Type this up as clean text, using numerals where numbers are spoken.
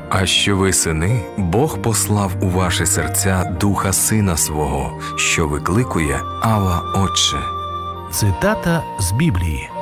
А що ви сини, Бог послав у ваші серця Духа Сина Свого, що викликує «Ава, Отче». Цитата з Біблії.